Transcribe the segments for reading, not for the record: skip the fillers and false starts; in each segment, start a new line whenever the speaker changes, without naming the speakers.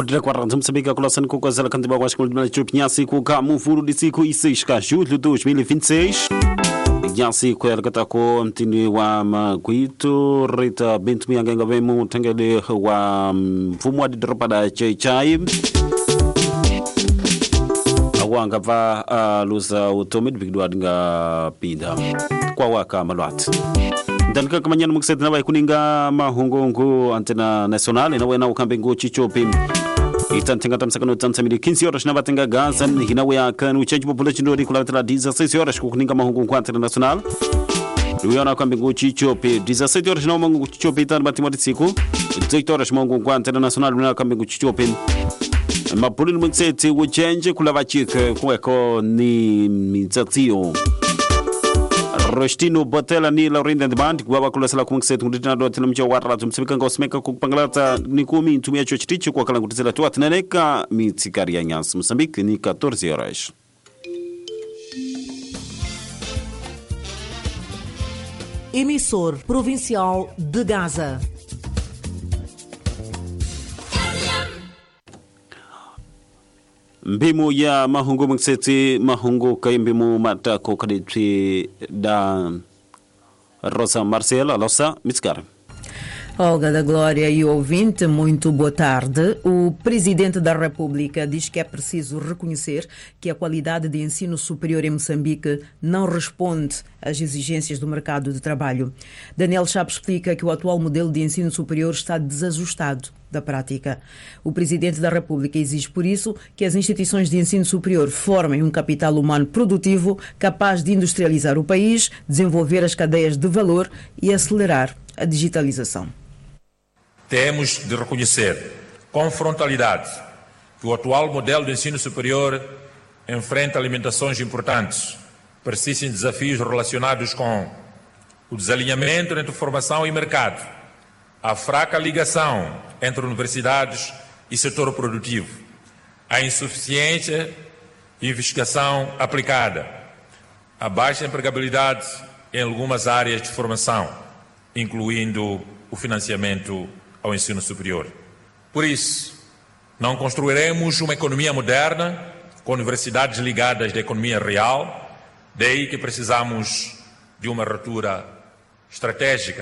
Kudra kwa ranzum sabika kula sana kwa zala kantiba kwa shkul dima chupnya siku ka mufuru di siku iseish ka julho 2026. Nyasi kwa kata ko mtini wa Maguito Rita Bintu Miangenga vemu tengele wa mfumo wa dropada chai awanga va lusa utomid bigdwa dinga pinda kwa waka malwat ndalika kamanyana mukset na kuninga mahungongo antena national na wena ukambengo chichopi itantenga tamsakano tansamili 15 horas na batenga gazan hinawe ya kanu change population dori kula tala 16 horas kuninga mahungongo antena national Luiana kambengo chichopi 17 horas na mahungongo chichopi tan batimati siku 18 horas mahungongo antena national na kambengo chichopi mapulini mukset uchenje kula vachika kweko ni mizatio Rostino Botela ni Laurinda Band kwa kula sala kumset kunditina do tinamcha watra tumsibika ngosmeka kupangalata ni kumi tumia chochiticho kwa kala kutizela tu atinaneka mitsikari ya Nyans Mozambique ni 14 horas.
Emissor Provincial de Gaza.
Mbimu ya mahungu mkseti mahungu kaimbimu matako kaditri da Rosa Marcela Losa Mitskar.
Olga da Glória e ouvinte, muito boa tarde. O Presidente da República diz que é preciso reconhecer que a qualidade de ensino superior em Moçambique não responde às exigências do mercado de trabalho. Daniel Chapo explica que o atual modelo de ensino superior está desajustado da prática. O Presidente da República exige, por isso, que as instituições de ensino superior formem um capital humano produtivo capaz de industrializar o país, desenvolver as cadeias de valor e acelerar a digitalização.
Temos de reconhecer com frontalidade que o atual modelo de ensino superior enfrenta limitações importantes, persistem desafios relacionados com o desalinhamento entre formação e mercado, a fraca ligação entre universidades e setor produtivo, a insuficiência de investigação aplicada, a baixa empregabilidade em algumas áreas de formação, incluindo o financiamento ao ensino superior. Por isso, não construiremos uma economia moderna com universidades ligadas à economia real, daí que precisamos de uma ruptura estratégica.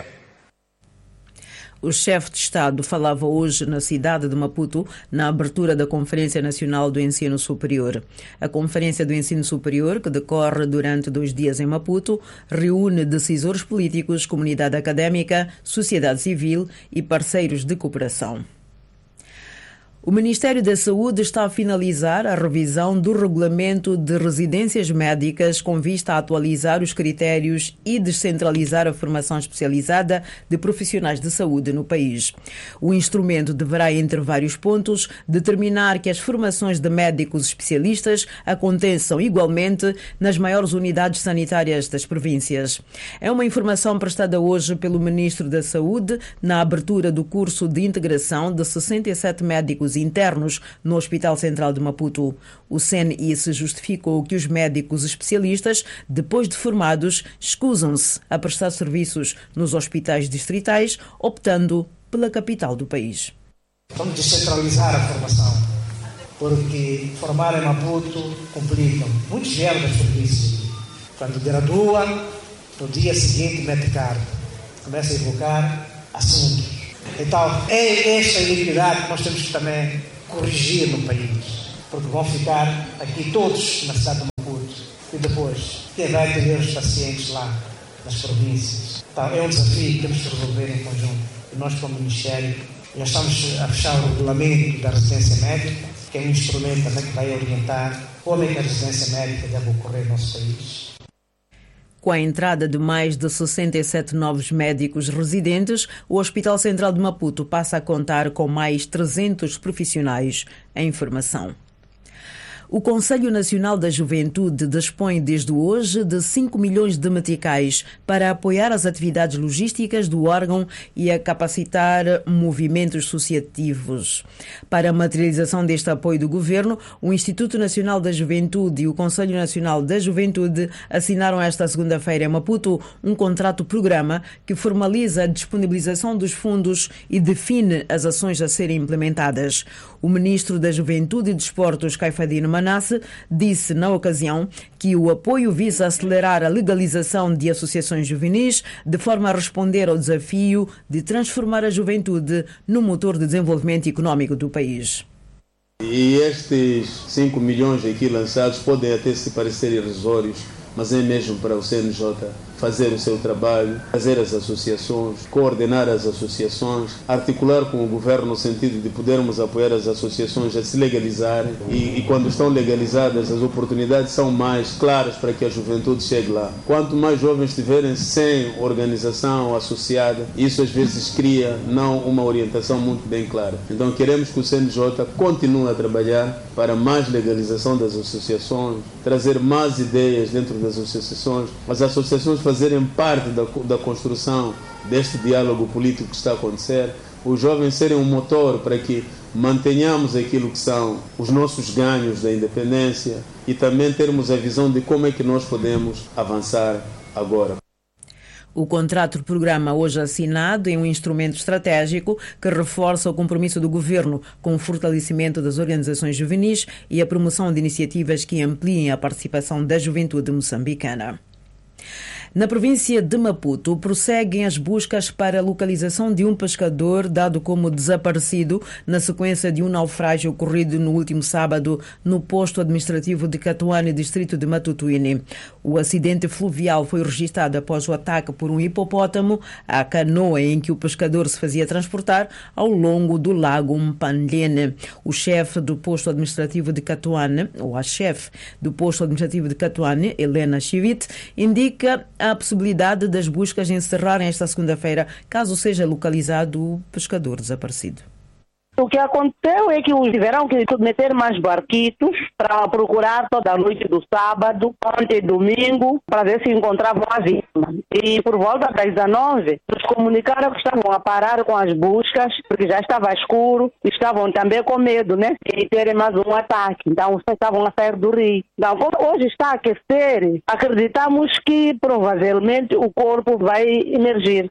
O chefe de Estado falava hoje na cidade de Maputo, na abertura da Conferência Nacional do Ensino Superior. A Conferência do Ensino Superior, que decorre durante 2 dias em Maputo, reúne decisores políticos, comunidade académica, sociedade civil e parceiros de cooperação. O Ministério da Saúde está a finalizar a revisão do regulamento de residências médicas com vista a atualizar os critérios e descentralizar a formação especializada de profissionais de saúde no país. O instrumento deverá, entre vários pontos, determinar que as formações de médicos especialistas aconteçam igualmente nas maiores unidades sanitárias das províncias. É uma informação prestada hoje pelo Ministro da Saúde na abertura do curso de integração de 67 médicos internos no Hospital Central de Maputo. O CNIS justificou que os médicos especialistas, depois de formados, escusam-se a prestar serviços nos hospitais distritais, optando pela capital do país.
Vamos descentralizar a formação, porque formar em Maputo complica. Muitos vieram das províncias. Quando gradua, no dia seguinte mete carga, começa a evocar assuntos. Então, é esta iniquidade que nós temos que também corrigir no país, porque vão ficar aqui todos na cidade de Maputo e depois quem vai atender os pacientes lá nas províncias. Então, é um desafio que temos que resolver em conjunto. E nós, como Ministério, já estamos a fechar o regulamento da residência médica, que é um instrumento também que vai orientar como é que a residência médica deve ocorrer no nosso país.
Com a entrada de mais de 67 novos médicos residentes, o Hospital Central de Maputo passa a contar com mais 300 profissionais em formação. O Conselho Nacional da Juventude dispõe desde hoje de 5 milhões de meticais para apoiar as atividades logísticas do órgão e a capacitar movimentos associativos. Para a materialização deste apoio do Governo, o Instituto Nacional da Juventude e o Conselho Nacional da Juventude assinaram esta segunda-feira em Maputo um contrato-programa que formaliza a disponibilização dos fundos e define as ações a serem implementadas. O Ministro da Juventude e Desportos, Caifadine Manasse, disse na ocasião que o apoio visa acelerar a legalização de associações juvenis de forma a responder ao desafio de transformar a juventude no motor de desenvolvimento econômico do país.
E estes 5 milhões aqui lançados podem até se parecer irrisórios, mas é mesmo para o CNJ fazer o seu trabalho, fazer as associações, coordenar as associações, articular com o governo no sentido de podermos apoiar as associações a se legalizarem e quando estão legalizadas as oportunidades são mais claras para que a juventude chegue lá. Quanto mais jovens estiverem sem organização associada, isso às vezes cria não uma orientação muito bem clara. Então queremos que o CNJ continue a trabalhar para mais legalização das associações, trazer mais ideias dentro das associações, as associações fazerem parte da construção deste diálogo político que está a acontecer, os jovens serem um motor para que mantenhamos aquilo que são os nossos ganhos da independência e também termos a visão de como é que nós podemos avançar agora.
O contrato-programa hoje assinado é um instrumento estratégico que reforça o compromisso do Governo com o fortalecimento das organizações juvenis e a promoção de iniciativas que ampliem a participação da juventude moçambicana. Na província de Maputo, prosseguem as buscas para a localização de um pescador dado como desaparecido na sequência de um naufrágio ocorrido no último sábado no posto administrativo de Catuane, distrito de Matutuine. O acidente fluvial foi registrado após o ataque por um hipopótamo à canoa em que o pescador se fazia transportar ao longo do lago Mpandlene. O chefe do posto administrativo de Catuane, ou a chefe do posto administrativo de Catuane, Helena Chivit, indica a possibilidade das buscas encerrarem esta segunda-feira, caso seja localizado o pescador desaparecido.
O que aconteceu é que tiveram que meter mais barquitos para procurar toda a noite do sábado, ontem domingo, para ver se encontravam a vítima. E por volta das 19, nos comunicaram que estavam a parar com as buscas, porque já estava escuro, e estavam também com medo, né? De terem mais um ataque. Então, estavam a sair do rio. Então, como hoje está a aquecer, acreditamos que provavelmente o corpo vai emergir.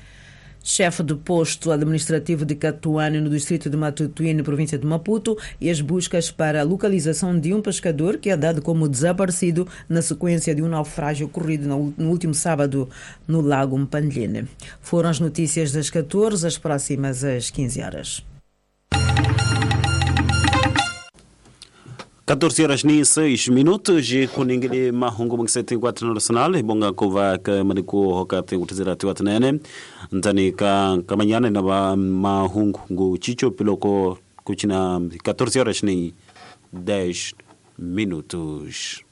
Chefe do posto administrativo de Catuane, no distrito de Matutuine, província de Maputo, e as buscas para a localização de um pescador que é dado como desaparecido na sequência de um naufrágio ocorrido no último sábado no lago Mpandlene. Foram as notícias das 14, as próximas às 15 horas.
14 horas e 6 minutos e kuningili mahungu mngiseti kwa nacional bonga kova ka maniku hoka te utizira te watnene ntani ka kamanyana na mahungu ngu chicho piloko kuchina 14 horas ni 10 minutos.